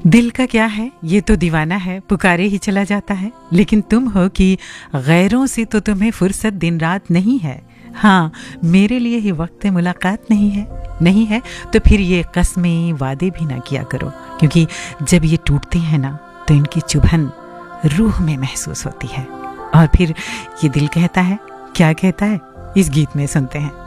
दिल का क्या है, ये तो दीवाना है, पुकारे ही चला जाता है। लेकिन तुम हो कि गैरों से तो तुम्हें फुर्सत दिन रात नहीं है। हाँ, मेरे लिए ही वक्त मुलाकात नहीं है तो फिर ये कस्में वादे भी ना किया करो, क्योंकि जब ये टूटते हैं ना तो इनकी चुभन रूह में महसूस होती है। और फिर ये दिल कहता है, क्या कहता है, इस गीत में सुनते हैं।